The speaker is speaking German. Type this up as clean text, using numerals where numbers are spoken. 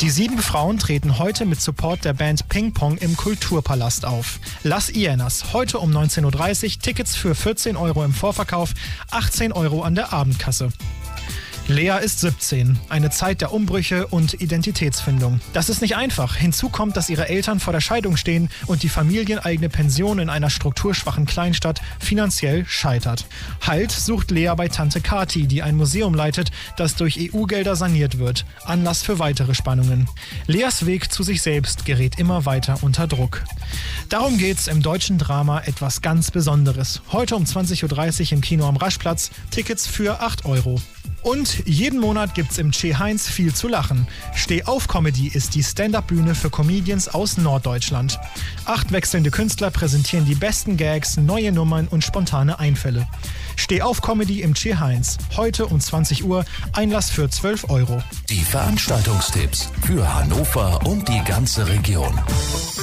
Die 7 Frauen treten heute mit Support der Band Ping Pong im Kulturpalast auf. Las Hienas, heute um 19.30 Uhr, Tickets für 14 € im Vorverkauf, 18 € an der Abendkasse. Lea ist 17, eine Zeit der Umbrüche und Identitätsfindung. Das ist nicht einfach. Hinzu kommt, dass ihre Eltern vor der Scheidung stehen und die familieneigene Pension in einer strukturschwachen Kleinstadt finanziell scheitert. Halt sucht Lea bei Tante Kati, die ein Museum leitet, das durch EU-Gelder saniert wird. Anlass für weitere Spannungen. Leas Weg zu sich selbst gerät immer weiter unter Druck. Darum geht's im deutschen Drama Etwas ganz Besonderes. Heute um 20.30 Uhr im Kino am Raschplatz. Tickets für 8 €. Und jeden Monat gibt's im Che Heinz viel zu lachen. Steh-auf-Comedy ist die Stand-up-Bühne für Comedians aus Norddeutschland. 8 wechselnde Künstler präsentieren die besten Gags, neue Nummern und spontane Einfälle. Steh-auf-Comedy im Che Heinz. Heute um 20 Uhr, Einlass für 12 €. Die Veranstaltungstipps für Hannover und die ganze Region.